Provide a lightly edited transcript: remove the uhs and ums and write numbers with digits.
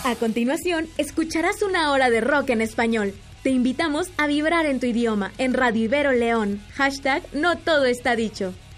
A continuación, escucharás una hora de rock en español. Te invitamos a vibrar en tu idioma en Radio Ibero León. #No todo está dicho.